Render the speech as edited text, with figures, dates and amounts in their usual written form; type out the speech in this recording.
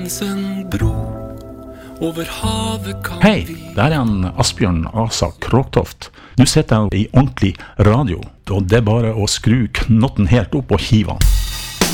finnes en bro over havet kan Hei, der han Asbjørn Asa Kråktoft. Nå sitter jeg i ordentlig radio, og det bare å skru knotten helt opp og hive han.